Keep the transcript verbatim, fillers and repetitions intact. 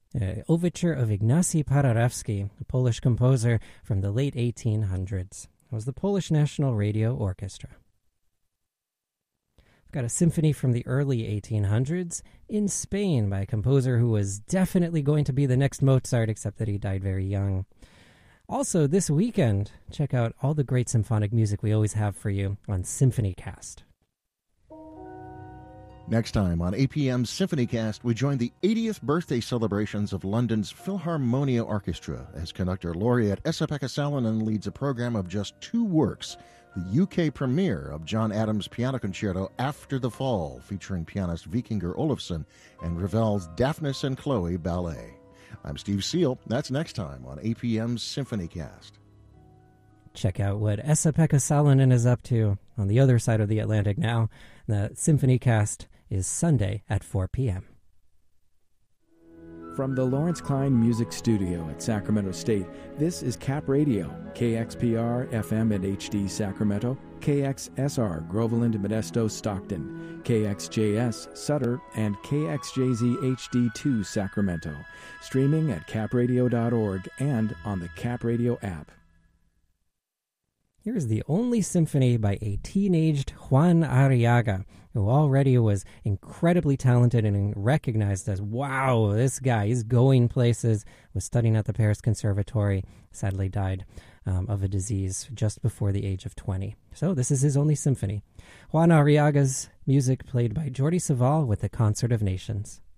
uh, overture of Ignacy Paderewski, a Polish composer from the late eighteen hundreds. It was the Polish National Radio Orchestra. We've got a symphony from the early eighteen hundreds in Spain by a composer who was definitely going to be the next Mozart, except that he died very young. Also, this weekend, check out all the great symphonic music we always have for you on SymphonyCast. Next time on A P M's SymphonyCast, we join the eightieth birthday celebrations of London's Philharmonia Orchestra as conductor laureate Esa-Pekka Salonen leads a program of just two works, the U K premiere of John Adams' piano concerto After the Fall, featuring pianist Vikingur Olafsson, and Ravel's Daphnis and Chloe Ballet. I'm Steve Seal. That's next time on A P M's SymphonyCast. Check out what Esa-Pekka Salonen is up to on the other side of the Atlantic now. The SymphonyCast is Sunday at four p.m. From the Lawrence Klein Music Studio at Sacramento State, this is Cap Radio, K X P R F M and H D Sacramento, K X S R Groveland, Modesto, Stockton, K X J S Sutter, and K X J Z H D two Sacramento. Streaming at cap radio dot org and on the Cap Radio app. Here is the only symphony by a teenaged Juan Arriaga, who already was incredibly talented and recognized as, wow, this guy is going places, was studying at the Paris Conservatory, sadly died um, of a disease just before the age of twenty. So this is his only symphony. Juan Arriaga's music played by Jordi Savall with the Concert of Nations.